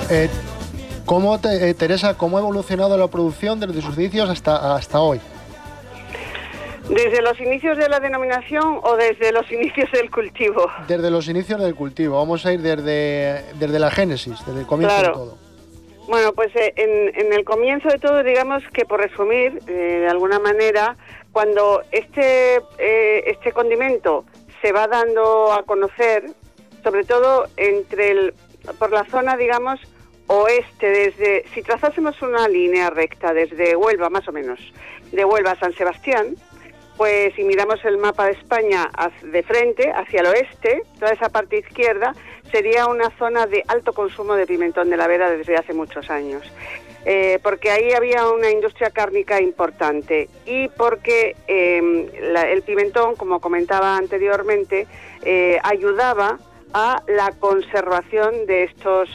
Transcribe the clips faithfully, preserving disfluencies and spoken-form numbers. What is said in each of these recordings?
Eh, ¿cómo te, eh, Teresa, cómo ha evolucionado la producción desde sus inicios hasta, hasta hoy? ¿Desde los inicios de la denominación o desde los inicios del cultivo? Desde los inicios del cultivo. Vamos a ir desde, desde la génesis, desde el comienzo claro. de todo. Bueno, pues eh, en, en el comienzo de todo, digamos que por resumir, eh, de alguna manera, cuando este, eh, este condimento se va dando a conocer, sobre todo entre el, por la zona, digamos, oeste, desde, si trazásemos una línea recta desde Huelva, más o menos, de Huelva a San Sebastián, pues si miramos el mapa de España de frente, hacia el oeste, toda esa parte izquierda, sería una zona de alto consumo de pimentón de la Vera desde hace muchos años. Eh, porque ahí había una industria cárnica importante y porque eh, la, el pimentón, como comentaba anteriormente, eh, ayudaba a la conservación de estos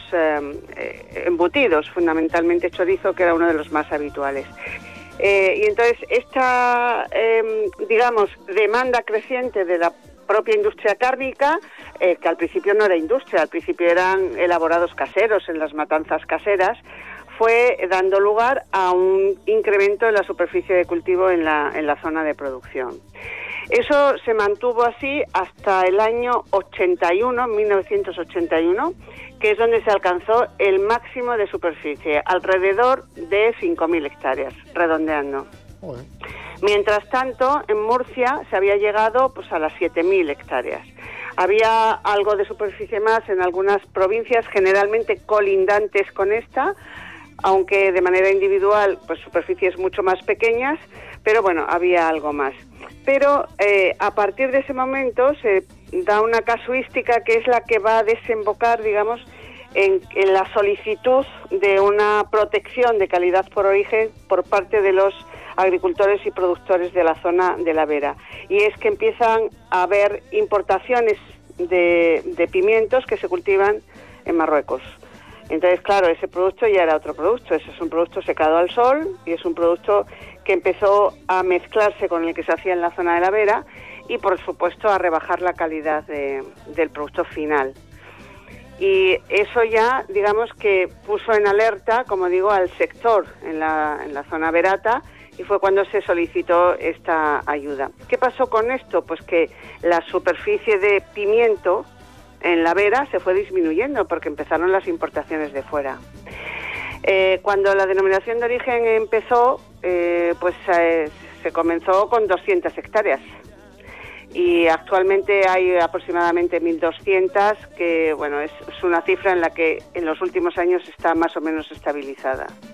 eh, embutidos, fundamentalmente chorizo, que era uno de los más habituales. Eh, y entonces esta, eh, digamos, demanda creciente de la propia industria cárnica, eh, que al principio no era industria, al principio eran elaborados caseros en las matanzas caseras, fue dando lugar a un incremento en la superficie de cultivo en la, en la zona de producción. Eso se mantuvo así hasta el año ochenta y uno, mil novecientos ochenta y uno, que es donde se alcanzó el máximo de superficie, alrededor de cinco mil hectáreas, redondeando. Joder. Mientras tanto, en Murcia se había llegado pues, a las siete mil hectáreas. Había algo de superficie más en algunas provincias, generalmente colindantes con esta, aunque de manera individual, pues superficies mucho más pequeñas, pero bueno, había algo más. Pero eh, a partir de ese momento se da una casuística que es la que va a desembocar, digamos, en, en la solicitud de una protección de calidad por origen por parte de los agricultores y productores de la zona de la Vera. Y es que empiezan a haber importaciones de, de pimientos que se cultivan en Marruecos. Entonces, claro, ese producto ya era otro producto. Ese es un producto secado al sol y es un producto que empezó a mezclarse con el que se hacía en la zona de la Vera y, por supuesto, a rebajar la calidad de, del producto final. Y eso ya, digamos, que puso en alerta, como digo, al sector en la, en la zona verata, y fue cuando se solicitó esta ayuda. ¿Qué pasó con esto? Pues que la superficie de pimiento en la Vera se fue disminuyendo porque empezaron las importaciones de fuera. Eh, cuando la denominación de origen empezó, eh, pues eh, se comenzó con doscientas hectáreas y actualmente hay aproximadamente mil doscientas, que bueno, es, es una cifra en la que en los últimos años está más o menos estabilizada.